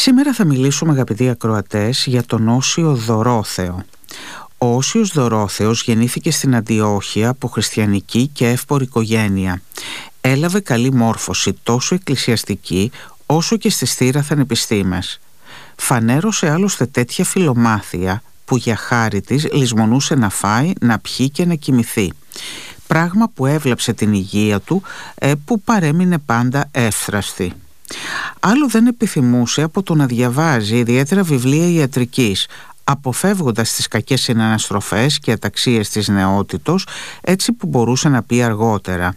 Σήμερα θα μιλήσουμε, αγαπητοί ακροατές, για τον Όσιο Δωρόθεο. Ο Όσιος Δωρόθεος γεννήθηκε στην Αντιόχεια από χριστιανική και εύπορη οικογένεια. Έλαβε καλή μόρφωση τόσο εκκλησιαστική όσο και στις θήραθεν επιστήμες. Φανέρωσε άλλωστε τέτοια φιλομάθεια που για χάρη της λησμονούσε να φάει, να πιει και να κοιμηθεί. Πράγμα που έβλαψε την υγεία του, που παρέμεινε πάντα εύθραστη. Άλλο δεν επιθυμούσε από το να διαβάζει ιδιαίτερα βιβλία ιατρικής, αποφεύγοντας τις κακές συναναστροφές και αταξίες της νεότητος, έτσι που μπορούσε να πει αργότερα: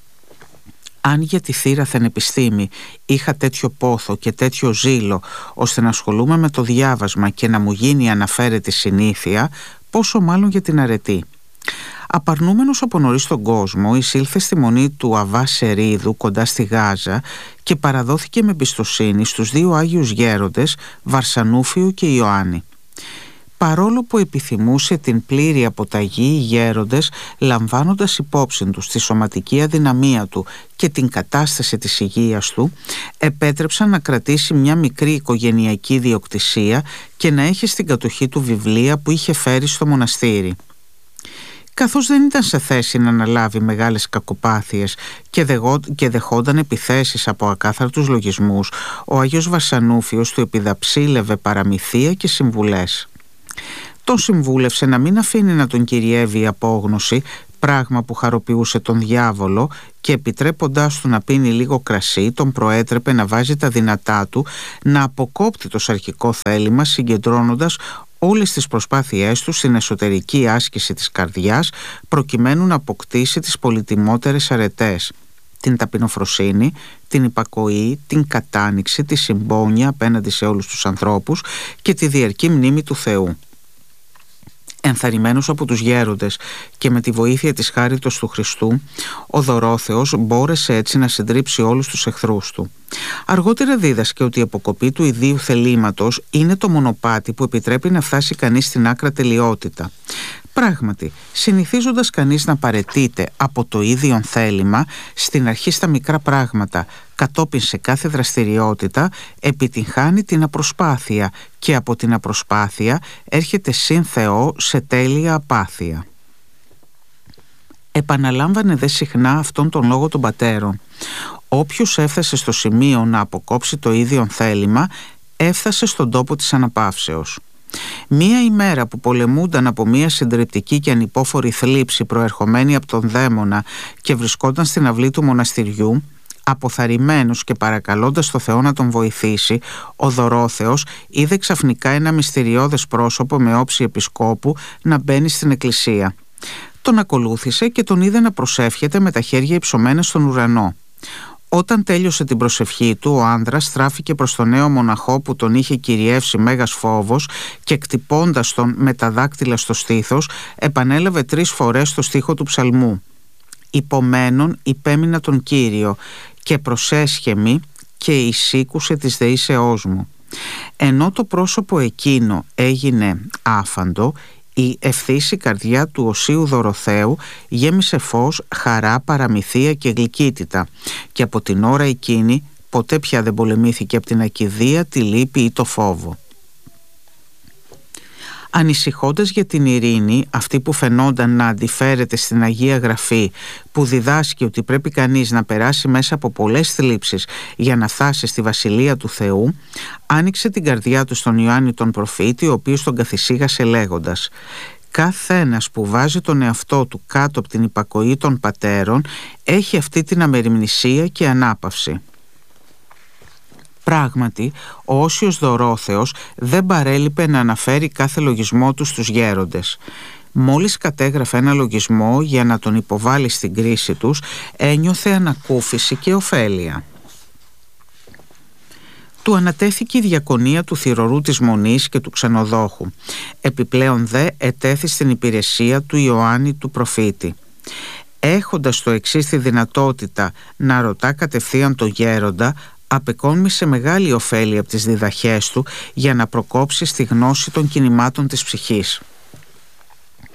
αν για τη θήραθεν επιστήμη είχα τέτοιο πόθο και τέτοιο ζήλο ώστε να ασχολούμαι με το διάβασμα και να μου γίνει αναφέρετη συνήθεια, πόσο μάλλον για την αρετή. Απαρνούμενος από νωρίς τον κόσμο, εισήλθε στη μονή του Αββά Σερίδου κοντά στη Γάζα και παραδόθηκε με εμπιστοσύνη στους δύο Άγιους Γέροντες, Βαρσανούφιο και Ιωάννη. Παρόλο που επιθυμούσε την πλήρη αποταγή, οι γέροντες, λαμβάνοντας υπόψη τους τη σωματική αδυναμία του και την κατάσταση της υγείας του, επέτρεψαν να κρατήσει μια μικρή οικογενειακή διοκτησία και να έχει στην κατοχή του βιβλία που είχε φέρει στο μοναστήρι. Καθώς δεν ήταν σε θέση να αναλάβει μεγάλες κακοπάθειες και δεχόταν επιθέσεις από ακάθαρτους λογισμούς, ο Άγιος Βαρσανούφιος του επιδαψίλευε παραμυθία και συμβουλές. Τον συμβούλευσε να μην αφήνει να τον κυριεύει η απόγνωση, πράγμα που χαροποιούσε τον διάβολο, και επιτρέποντάς του να πίνει λίγο κρασί, τον προέτρεπε να βάζει τα δυνατά του, να αποκόπτει το σαρκικό θέλημα, συγκεντρώνοντας όλες τις προσπάθειές του στην εσωτερική άσκηση της καρδιάς, προκειμένου να αποκτήσει τις πολυτιμότερες αρετές: την ταπεινοφροσύνη, την υπακοή, την κατάνοιξη, τη συμπόνια απέναντι σε όλους τους ανθρώπους και τη διαρκή μνήμη του Θεού. Ενθαρρυμένος από τους γέροντες και με τη βοήθεια της χάριτος του Χριστού, ο Δωρόθεος μπόρεσε έτσι να συντρίψει όλους τους εχθρούς του. Αργότερα δίδασκε ότι η αποκοπή του ιδίου θελήματος είναι το μονοπάτι που επιτρέπει να φτάσει κανείς στην άκρα τελειότητα. Πράγματι, συνηθίζοντας κανείς να παραιτείται από το ίδιον θέλημα, στην αρχή στα μικρά πράγματα, κατόπιν σε κάθε δραστηριότητα, επιτυγχάνει την απροσπάθεια και από την απροσπάθεια έρχεται συν Θεό σε τέλεια απάθεια. Επαναλάμβανε δε συχνά αυτόν τον λόγο των πατέρων: όποιος έφτασε στο σημείο να αποκόψει το ίδιον θέλημα, έφτασε στον τόπο της αναπαύσεως. Μία ημέρα που πολεμούνταν από μία συντριπτική και ανυπόφορη θλίψη προερχομένη από τον δαίμονα και βρισκόταν στην αυλή του μοναστηριού, αποθαρρυμένος και παρακαλώντας το Θεό να τον βοηθήσει, ο Δωρόθεος είδε ξαφνικά ένα μυστηριώδες πρόσωπο με όψη επισκόπου να μπαίνει στην εκκλησία. Τον ακολούθησε και τον είδε να προσεύχεται με τα χέρια υψωμένα στον ουρανό. Όταν τέλειωσε την προσευχή του, ο άνδρας στράφηκε προς τον νέο μοναχό που τον είχε κυριεύσει μέγας φόβος και κτυπώντας τον με τα δάκτυλα στο στήθος, επανέλαβε 3 φορές το στίχο του ψαλμού: «Υπομένων υπέμεινα τον Κύριο και προσέσχεμη και εισήκουσε της δεήσεώς μου». Ενώ το πρόσωπο εκείνο έγινε άφαντο, η ευθύση καρδιά του Οσίου Δωροθέου γέμισε φως, χαρά, παραμυθία και γλυκύτητα, και από την ώρα εκείνη ποτέ πια δεν πολεμήθηκε από την ακηδεία, τη λύπη ή το φόβο. Ανησυχώντας για την ειρήνη, αυτή που φαινόταν να αντιφέρεται στην Αγία Γραφή, που διδάσκει ότι πρέπει κανείς να περάσει μέσα από πολλές θλίψεις για να φτάσει στη Βασιλεία του Θεού, άνοιξε την καρδιά του στον Ιωάννη τον προφήτη, ο οποίος τον καθησύχασε λέγοντας: «Καθένας που βάζει τον εαυτό του κάτω από την υπακοή των πατέρων έχει αυτή την αμεριμνησία και ανάπαυση». Πράγματι, ο Όσιος Δωρόθεος δεν παρέλειπε να αναφέρει κάθε λογισμό του στους γέροντες. Μόλις κατέγραφε ένα λογισμό για να τον υποβάλει στην κρίση τους, ένιωθε ανακούφιση και ωφέλεια. Του ανατέθηκε η διακονία του θυρωρού της Μονής και του ξενοδόχου. Επιπλέον δε ετέθη στην υπηρεσία του Ιωάννη του προφήτη. Έχοντας το εξής τη δυνατότητα να ρωτά κατευθείαν το γέροντα, απεκόμισε μεγάλη ωφέλεια από τις διδαχές του για να προκόψει στη γνώση των κινημάτων της ψυχής.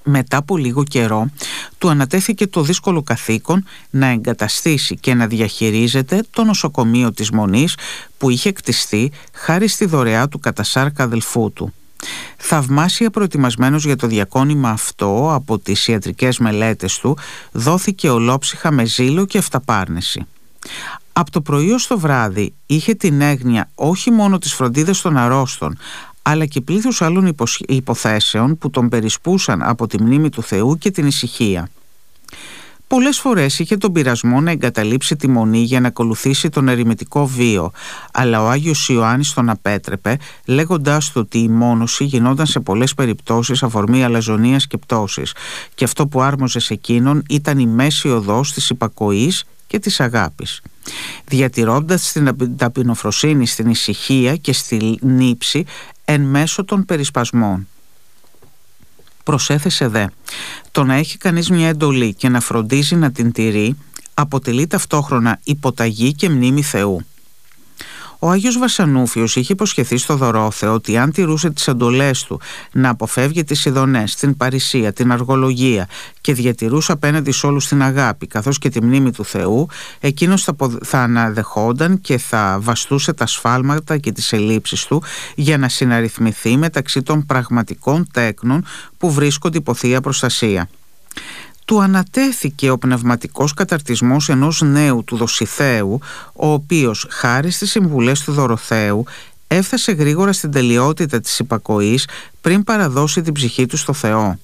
Μετά από λίγο καιρό του ανατέθηκε το δύσκολο καθήκον να εγκαταστήσει και να διαχειρίζεται το νοσοκομείο της Μονής που είχε κτιστεί χάρη στη δωρεά του κατασάρκα αδελφού του. Θαυμάσια προετοιμασμένος για το διακόνημα αυτό από τις ιατρικές μελέτες του, δόθηκε ολόψυχα με ζήλο και αυταπάρνηση. Από το πρωί ως το βράδυ είχε την έγνοια όχι μόνο της φροντίδας των αρρώστων, αλλά και πλήθους άλλων υποθέσεων που τον περισπούσαν από τη μνήμη του Θεού και την ησυχία. Πολλές φορές είχε τον πειρασμό να εγκαταλείψει τη Μονή για να ακολουθήσει τον ερημητικό βίο, αλλά ο Άγιος Ιωάννης τον απέτρεπε, λέγοντάς του ότι η μόνωση γινόταν σε πολλές περιπτώσεις αφορμή αλαζονίας και πτώσης, και αυτό που άρμοζε σε εκείνον ήταν η μέση οδός της υπακοής και της αγάπης. Διατηρώντας την ταπεινοφροσύνη στην ησυχία και στη νύψη εν μέσω των περισπασμών. Προσέθεσε δε, το να έχει κανείς μια εντολή και να φροντίζει να την τηρεί αποτελεί ταυτόχρονα υποταγή και μνήμη Θεού. Ο Άγιος Βαρσανούφιος είχε υποσχεθεί στο Δωρόθεο ότι αν τηρούσε τις εντολές του να αποφεύγει τις ειδονές, την παρησία, την αργολογία και διατηρούσε απέναντι σε όλους την αγάπη καθώς και τη μνήμη του Θεού, εκείνος θα αναδεχόταν και θα βαστούσε τα σφάλματα και τις ελλείψεις του για να συναριθμηθεί μεταξύ των πραγματικών τέκνων που βρίσκονται υπό θεία προστασία. Του ανατέθηκε ο πνευματικός καταρτισμός ενός νέου του Δοσιθέου, ο οποίος χάρη στις συμβουλές του Δωροθέου έφτασε γρήγορα στην τελειότητα της υπακοής πριν παραδώσει την ψυχή του στο Θεό.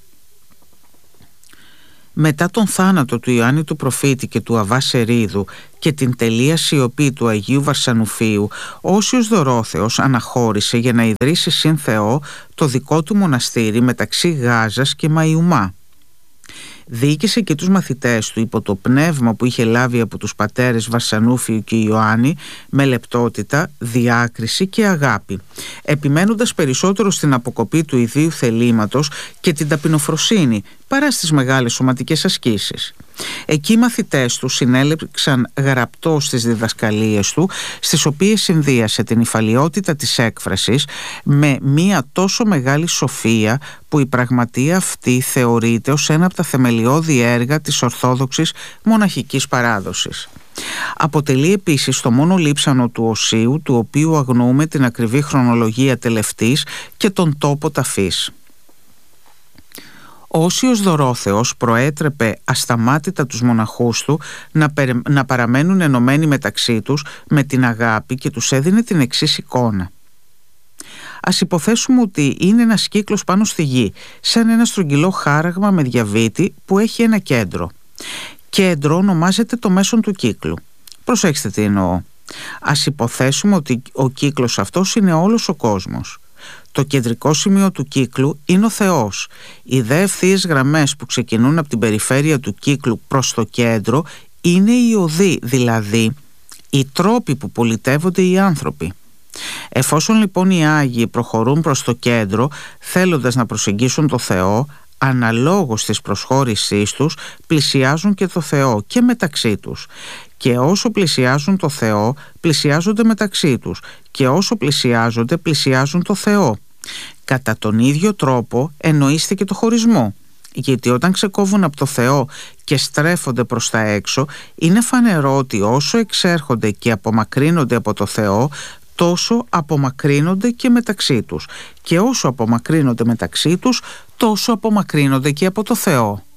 Μετά τον θάνατο του Ιωάννη του Προφήτη και του Αββά Σερίδου και την τελεία σιωπή του Αγίου Βαρσανουφίου, ο Όσιος Δωρόθεος αναχώρησε για να ιδρύσει συν Θεό το δικό του μοναστήρι μεταξύ Γάζας και Μαϊουμά. Διοίκησε και τους μαθητές του υπό το πνεύμα που είχε λάβει από τους πατέρες Βαρσανούφιου και Ιωάννη με λεπτότητα, διάκριση και αγάπη, επιμένοντας περισσότερο στην αποκοπή του ιδίου θελήματος και την ταπεινοφροσύνη παρά στις μεγάλες σωματικές ασκήσεις. Εκεί οι μαθητές του συνέλεξαν γραπτός στις διδασκαλίες του, στις οποίες συνδύασε την υφαλιότητα της έκφρασης με μία τόσο μεγάλη σοφία που η πραγματεία αυτή θεωρείται ως ένα από τα θεμελιώδη έργα της ορθόδοξης μοναχικής παράδοσης. Αποτελεί επίσης το μόνο λείψανο του οσίου, του οποίου αγνοούμε την ακριβή χρονολογία τελευτής και τον τόπο ταφής. Ο Όσιος Δωρόθεος προέτρεπε ασταμάτητα τους μοναχούς του να παραμένουν ενωμένοι μεταξύ τους με την αγάπη και τους έδινε την εξής εικόνα. Ας υποθέσουμε ότι είναι ένας κύκλος πάνω στη γη, σαν ένα στρογγυλό χάραγμα με διαβήτη που έχει ένα κέντρο. Κέντρο ονομάζεται το μέσον του κύκλου. Προσέξτε τι εννοώ. Ας υποθέσουμε ότι ο κύκλος αυτός είναι όλος ο κόσμος. Το κεντρικό σημείο του κύκλου είναι ο Θεός. Οι δε ευθείες γραμμές που ξεκινούν από την περιφέρεια του κύκλου προς το κέντρο είναι οι οδοί, δηλαδή οι τρόποι που πολιτεύονται οι άνθρωποι. Εφόσον λοιπόν οι Άγιοι προχωρούν προς το κέντρο θέλοντας να προσεγγίσουν το Θεό, αναλόγως της προσχώρησής τους πλησιάζουν και το Θεό και μεταξύ τους. Και όσο πλησιάζουν το Θεό πλησιάζονται μεταξύ τους, και όσο πλησιάζονται πλησιάζουν το Θεό. Κατά τον ίδιο τρόπο εννοήθηκε το χωρισμό, γιατί όταν ξεκόβουν από το Θεό και στρέφονται προς τα έξω, είναι φανερό ότι όσο εξέρχονται και απομακρύνονται από το Θεό, τόσο απομακρύνονται και μεταξύ τους, και όσο απομακρύνονται μεταξύ τους, τόσο απομακρύνονται και από το Θεό.